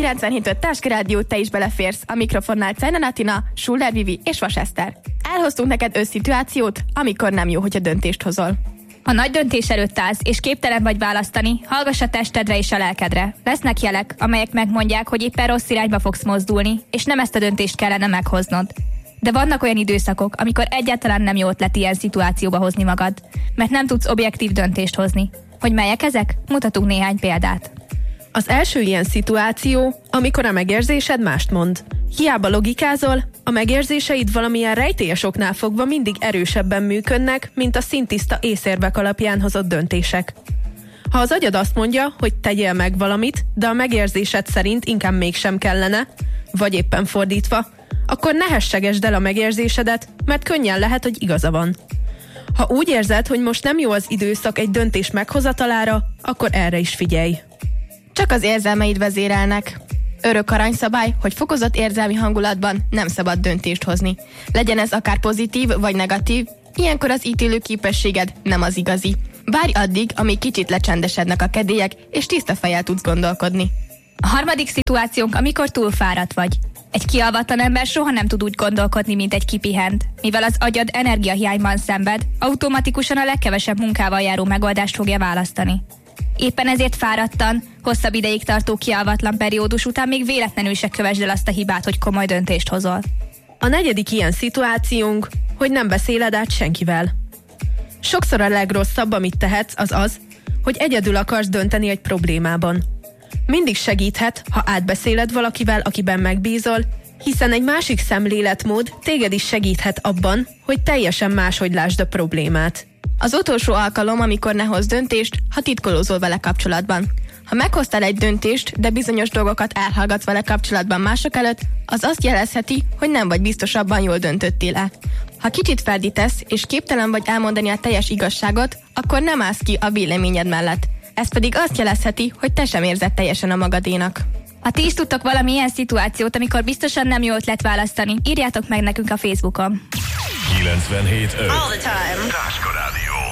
97.5 Táskarádió, te is beleférsz. A mikrofonnál Czajna Tina, Schuller Vivi és Vas Eszter. Elhoztunk neked összituációt, amikor nem jó, hogyha döntést hozol. Ha nagy döntés előtt állsz, és képtelen vagy választani, hallgass a testedre és a lelkedre. Lesznek jelek, amelyek megmondják, hogy éppen rossz irányba fogsz mozdulni, és nem ezt a döntést kellene meghoznod. De vannak olyan időszakok, amikor egyáltalán nem jó ötlet ilyen szituációba hozni magad, mert nem tudsz objektív döntést hozni. Hogy melyek ezek? Mutatunk néhány példát. Az első ilyen szituáció, amikor a megérzésed mást mond. Hiába logikázol, a megérzéseid valamilyen rejtélyes oknál fogva mindig erősebben működnek, mint a szintiszta észérvek alapján hozott döntések. Ha az agyad azt mondja, hogy tegyél meg valamit, de a megérzésed szerint inkább mégsem kellene, vagy éppen fordítva, akkor ne hessegesd el a megérzésedet, mert könnyen lehet, hogy igaza van. Ha úgy érzed, hogy most nem jó az időszak egy döntés meghozatalára, akkor erre is figyelj. Csak az érzelmeid vezérelnek. Örök aranyszabály, hogy fokozott érzelmi hangulatban nem szabad döntést hozni. Legyen ez akár pozitív vagy negatív, ilyenkor az ítélő képességed nem az igazi. Várj addig, amíg kicsit lecsendesednek a kedélyek, és tiszta fejjel tudsz gondolkodni. A harmadik szituációnk, amikor túlfáradt vagy. Egy kialvatlan ember soha nem tud úgy gondolkodni, mint egy kipihent. Mivel az agyad energiahiányban szenved, automatikusan a legkevesebb munkával járó megoldást fogja választani. Éppen ezért fáradtan, hosszabb ideig tartó kialvatlan periódus után még véletlenül se kövesd el azt a hibát, hogy komoly döntést hozol. A negyedik ilyen szituációnk, hogy nem beszéled át senkivel. Sokszor a legrosszabb, amit tehetsz, az az, hogy egyedül akarsz dönteni egy problémában. Mindig segíthet, ha átbeszéled valakivel, akiben megbízol, hiszen egy másik szemléletmód téged is segíthet abban, hogy teljesen máshogy lásd a problémát. Az utolsó alkalom, amikor ne hozz döntést, ha titkolózol vele kapcsolatban. Ha meghoztál egy döntést, de bizonyos dolgokat elhallgatsz vele kapcsolatban mások előtt, az azt jelezheti, hogy nem vagy biztos abban, jól döntöttél el. Ha kicsit feldítesz, és képtelen vagy elmondani a teljes igazságot, akkor nem állsz ki a véleményed mellett. Ez pedig azt jelezheti, hogy te sem érzed teljesen a magadénak. Ha ti is tudtok valamilyen szituációt, amikor biztosan nem jó ötlet választani, írjátok meg nekünk a Facebookon. 97.5 All the time.